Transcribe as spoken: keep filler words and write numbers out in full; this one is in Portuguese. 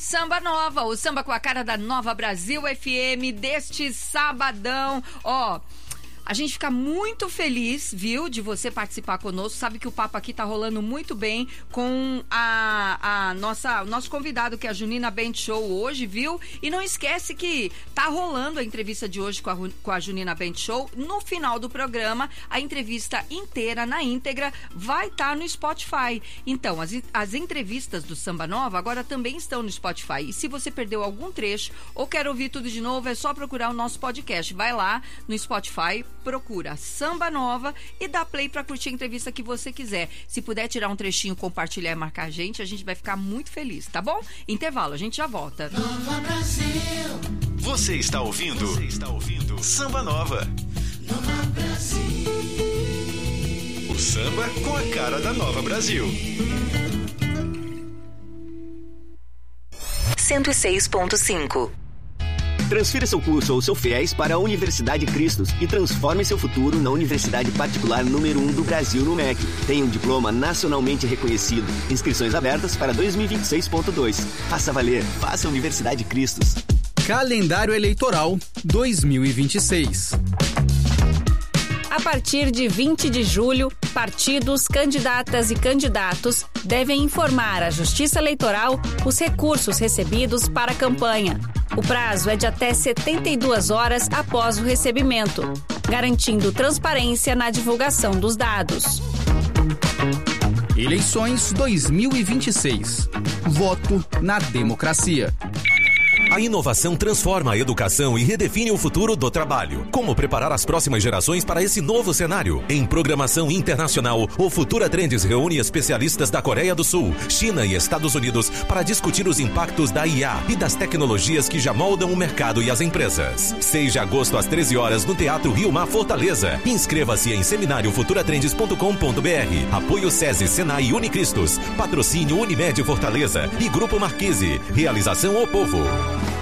Samba Nova, o samba com a cara da Nova Brasil F M deste sabadão. Ó, a gente fica muito feliz, viu, de você participar conosco. Sabe que o papo aqui tá rolando muito bem com a, a nossa, o nosso convidado, que é a Junina Band Show hoje, viu? E não esquece que tá rolando a entrevista de hoje com a, com a Junina Band Show. No final do programa, a entrevista inteira, na íntegra, vai estar tá no Spotify. Então, as, as entrevistas do Samba Nova agora também estão no Spotify. E se você perdeu algum trecho ou quer ouvir tudo de novo, é só procurar o nosso podcast. Vai lá no Spotify, procura Samba Nova e dá play pra curtir a entrevista que você quiser. Se puder tirar um trechinho, compartilhar e marcar a gente, a gente vai ficar muito feliz, tá bom? Intervalo, a gente já volta. Nova Brasil. Você está ouvindo? Você está ouvindo? Samba Nova. Nova Brasil. O samba com a cara da Nova Brasil. cento e seis ponto cinco. Transfira seu curso ou seu FIES para a Universidade Cristos e transforme seu futuro na universidade particular número um do Brasil no M E C. Tem um diploma nacionalmente reconhecido. Inscrições abertas para dois mil e vinte e seis ponto dois. Faça valer. Faça Universidade Cristos. Calendário Eleitoral dois mil e vinte e seis. A partir de vinte de julho, partidos, candidatas e candidatos devem informar à Justiça Eleitoral os recursos recebidos para a campanha. O prazo é de até setenta e duas horas após o recebimento, garantindo transparência na divulgação dos dados. Eleições dois mil e vinte e seis. Voto na democracia. A inovação transforma a educação e redefine o futuro do trabalho. Como preparar as próximas gerações para esse novo cenário? Em programação internacional, o Futura Trends reúne especialistas da Coreia do Sul, China e Estados Unidos para discutir os impactos da I A e das tecnologias que já moldam o mercado e as empresas. seis de agosto às treze horas no Teatro Rio Mar Fortaleza. Inscreva-se em seminário futura trends ponto com ponto br. Apoio SESI, Senai e Unicristos. Patrocínio Unimed Fortaleza e Grupo Marquise. Realização O Povo.